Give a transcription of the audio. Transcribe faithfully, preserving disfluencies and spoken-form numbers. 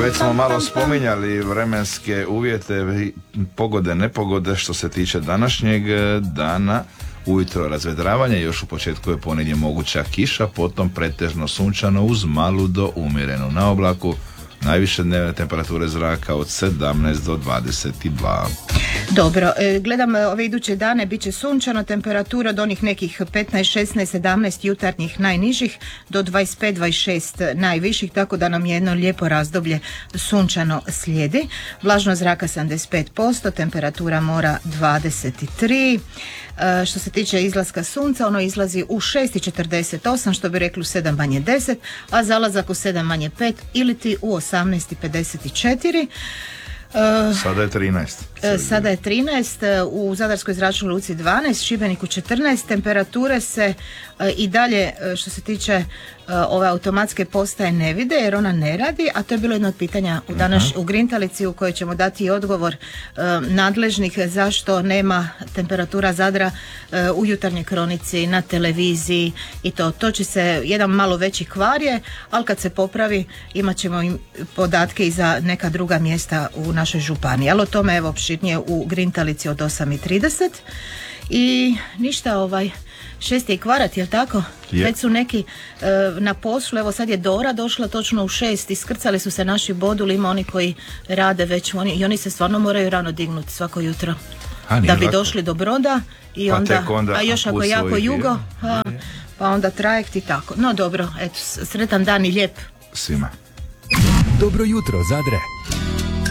već smo malo spominjali vremenske uvjete, pogode, nepogode što se tiče današnjeg dana. Ujutro razvedravanje, još u početku je ponedje moguća kiša, potom pretežno sunčano uz malu do umjerenu na oblaku. Najviše dnevne temperature zraka od sedamnaest do dvadeset dva. Dobro, gledam ove iduće dane, bit će sunčano, temperatura od onih nekih petnaest, šesnaest, sedamnaest jutarnjih najnižih do dvadeset pet, dvadeset šest najviših, tako da nam jedno lijepo razdoblje sunčano slijedi. Vlažnost zraka sedamdeset pet posto, temperatura mora dvadeset tri. E, što se tiče izlaska sunca, ono izlazi u šest i četrdeset osam, što bi rekli u sedam manje deset, a zalazak u sedam manje pet ili ti u osamnaest i pedeset četiri. Uh, sada je trinaest. Uh, sada je trinaest, uh, u Zadarskoj zračnoj luci dvanaest, Šibeniku četrnaest, temperature se uh, i dalje uh, što se tiče uh, ove automatske postaje ne vide jer ona ne radi, a to je bilo jedno od pitanja u, danas, uh-huh. u Grintalici u kojoj ćemo dati odgovor uh, nadležnih zašto nema temperatura Zadra uh, u jutarnjoj kronici, na televiziji i to. To će se, jedan malo veći kvar je, ali kad se popravi imat ćemo im podatke i za neka druga mjesta u našoj županiji. Ali o tome evo opširnije u Grintalici od osam i trideset. I ništa, ovaj šest je i kvarat, jel tako? Je. Već su neki e, na poslu, evo sad je Dora došla točno u šest, iskrcali su se naši boduli, ima oni koji rade već, oni, i oni se stvarno moraju rano dignuti svako jutro. A, da bi lako došli do Broda i pa onda, onda, a još ako jako jugo, a, pa onda trajekt i tako. No dobro, eto, sretan dan i lijep svima. Dobro jutro, Zadre.